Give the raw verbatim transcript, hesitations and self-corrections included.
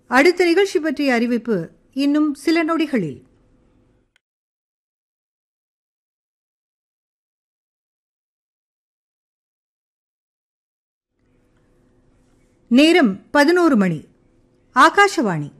அடுத்த நிகழ்ச்சி பற்றிய அறிவிப்பு இன்னும் சில நொடிகளில். நேரம் பதினோரு மணி. ஆகாஷவாணி.